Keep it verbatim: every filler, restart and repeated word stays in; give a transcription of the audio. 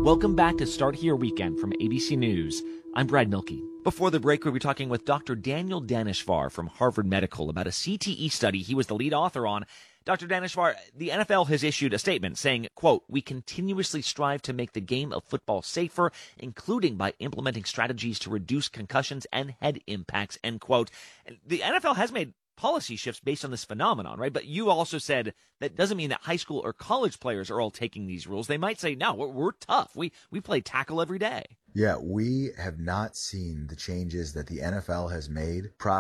Welcome back to Start Here Weekend from A B C News. I'm Brad Milkey. Before the break, we'll be talking with Doctor Daniel Daneshvar from Harvard Medical about a C T E study he was the lead author on. Doctor Daneshvar, the N F L has issued a statement saying, quote, "We continuously strive to make the game of football safer, including by implementing strategies to reduce concussions and head impacts," end quote. The N F L has made policy shifts based on this phenomenon, right? But you also said that doesn't mean that high school or college players are all taking these rules. They might say, no, we're, we're tough. We we play tackle every day. Yeah, we have not seen the changes that the N F L has made.